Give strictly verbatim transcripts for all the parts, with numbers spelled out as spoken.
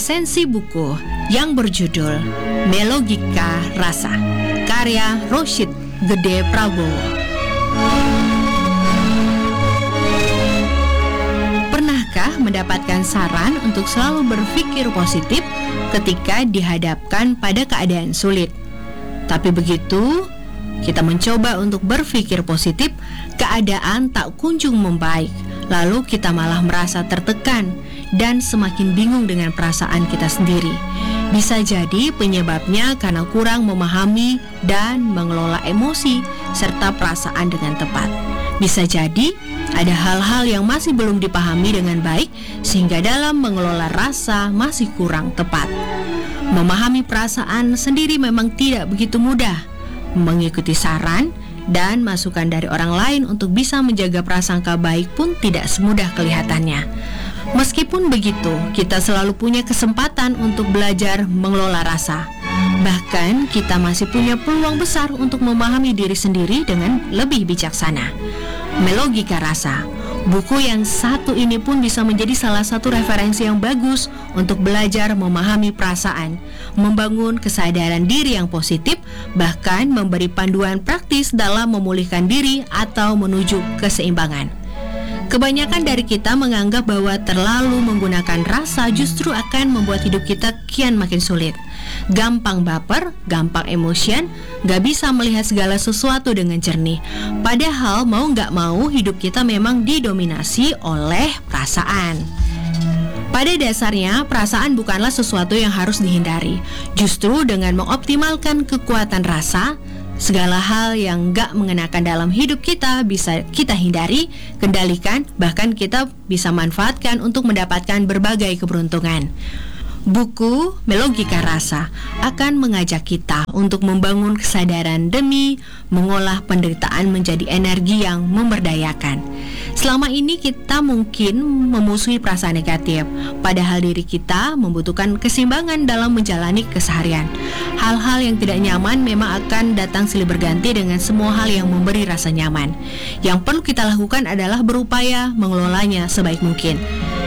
esensi buku yang berjudul Melogika Rasa, karya Roshid Gede Prabowo. Pernahkah mendapatkan saran untuk selalu berpikir positif ketika dihadapkan pada keadaan sulit? Tapi begitu kita mencoba untuk berpikir positif, keadaan tak kunjung membaik. Lalu kita malah merasa tertekan dan semakin bingung dengan perasaan kita sendiri. Bisa jadi penyebabnya karena kurang memahami dan mengelola emosi serta perasaan dengan tepat. Bisa jadi ada hal-hal yang masih belum dipahami dengan baik sehingga dalam mengelola rasa masih kurang tepat. Memahami perasaan sendiri memang tidak begitu mudah. Mengikuti saran dan masukan dari orang lain untuk bisa menjaga prasangka baik pun tidak semudah kelihatannya. Meskipun begitu, kita selalu punya kesempatan untuk belajar mengelola rasa. Bahkan kita masih punya peluang besar untuk memahami diri sendiri dengan lebih bijaksana. Melogika Rasa, buku yang satu ini pun bisa menjadi salah satu referensi yang bagus untuk belajar memahami perasaan, membangun kesadaran diri yang positif, bahkan memberi panduan praktis dalam memulihkan diri atau menuju keseimbangan. Kebanyakan dari kita menganggap bahwa terlalu menggunakan rasa justru akan membuat hidup kita kian makin sulit. Gampang baper, gampang emosi, gak bisa melihat segala sesuatu dengan jernih. Padahal mau gak mau hidup kita memang didominasi oleh perasaan. Pada dasarnya, perasaan bukanlah sesuatu yang harus dihindari. Justru dengan mengoptimalkan kekuatan rasa, segala hal yang gak mengenakan dalam hidup kita bisa kita hindari, kendalikan, bahkan kita bisa manfaatkan untuk mendapatkan berbagai keberuntungan. Buku Melogika Rasa akan mengajak kita untuk membangun kesadaran demi mengolah penderitaan menjadi energi yang memberdayakan. Selama ini kita mungkin memusuhi perasaan negatif, padahal diri kita membutuhkan keseimbangan dalam menjalani keseharian. Hal-hal yang tidak nyaman memang akan datang silih berganti dengan semua hal yang memberi rasa nyaman. Yang perlu kita lakukan adalah berupaya mengelolanya sebaik mungkin.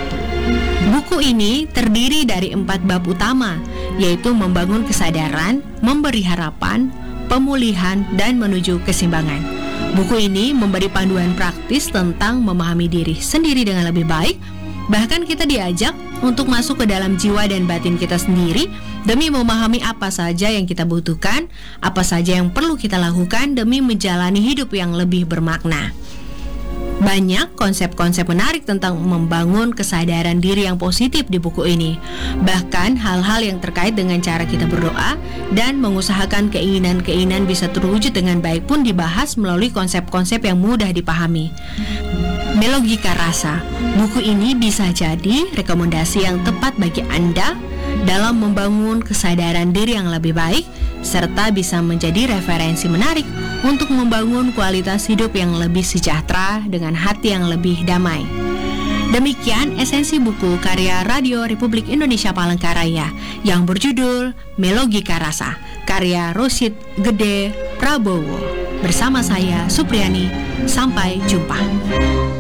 Buku ini terdiri dari empat bab utama, yaitu membangun kesadaran, memberi harapan, pemulihan, dan menuju keseimbangan. Buku ini memberi panduan praktis tentang memahami diri sendiri dengan lebih baik. Bahkan kita diajak untuk masuk ke dalam jiwa dan batin kita sendiri demi memahami apa saja yang kita butuhkan, apa saja yang perlu kita lakukan demi menjalani hidup yang lebih bermakna. Banyak konsep-konsep menarik tentang membangun kesadaran diri yang positif di buku ini. Bahkan hal-hal yang terkait dengan cara kita berdoa dan mengusahakan keinginan-keinginan bisa terwujud dengan baik pun dibahas melalui konsep-konsep yang mudah dipahami. Melogika Rasa, buku ini bisa jadi rekomendasi yang tepat bagi Anda dalam membangun kesadaran diri yang lebih baik, serta bisa menjadi referensi menarik untuk membangun kualitas hidup yang lebih sejahtera dengan hati yang lebih damai. Demikian esensi buku karya Radio Republik Indonesia Palangkaraya yang berjudul Melogika Rasa, karya Roshid Gede Prabowo. Bersama saya, Supriyani. Sampai jumpa.